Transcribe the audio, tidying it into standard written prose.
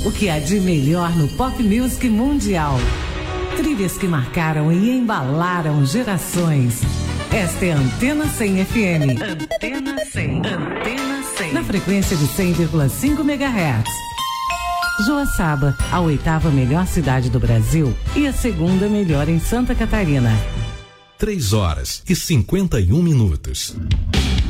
O que há de melhor no pop music mundial. Trilhas que marcaram e embalaram gerações. Esta é a Antena 100 FM. Antena 100. Antena 100. Na frequência de 100,5 MHz. Joaçaba, a 8ª melhor cidade do Brasil e a 2ª melhor em Santa Catarina. 3 horas e 51 minutos.